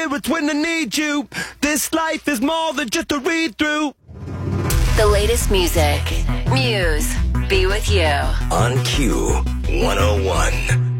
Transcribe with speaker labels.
Speaker 1: It's when I need you. This life is more than just a read through.
Speaker 2: The latest music. Muse. Be with you.
Speaker 3: On Q101.